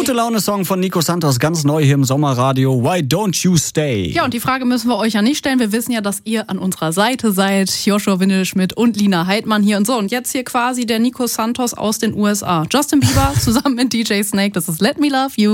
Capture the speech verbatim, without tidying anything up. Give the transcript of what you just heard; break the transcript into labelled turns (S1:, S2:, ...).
S1: Gute Laune-Song von Nico Santos, ganz neu hier im Sommerradio. Why don't you stay?
S2: Ja, und die Frage müssen wir euch ja nicht stellen. Wir wissen ja, dass ihr an unserer Seite seid. Joshua Windelschmidt und Lina Heidmann hier. Und so, und jetzt hier quasi der Nico Santos aus den U S A. Justin Bieber zusammen mit D J Snake. Das ist Let Me Love You.